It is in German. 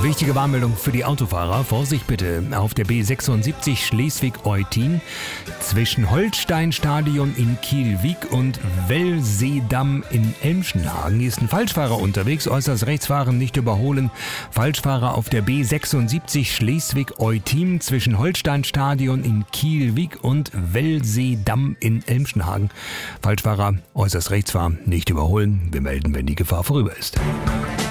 Wichtige Warnmeldung für die Autofahrer. Vorsicht bitte auf der B76 Schleswig-Eutin zwischen Holsteinstadion in Kielwijk und Wellseedamm in Elmschenhagen. Hier ist ein Falschfahrer unterwegs. Äußerst rechts fahren, nicht überholen. Falschfahrer auf der B76 Schleswig-Eutin zwischen Holsteinstadion in Kielwijk und Wellseedamm in Elmschenhagen. Falschfahrer äußerst rechts fahren, nicht überholen. Wir melden, wenn die Gefahr vorüber ist.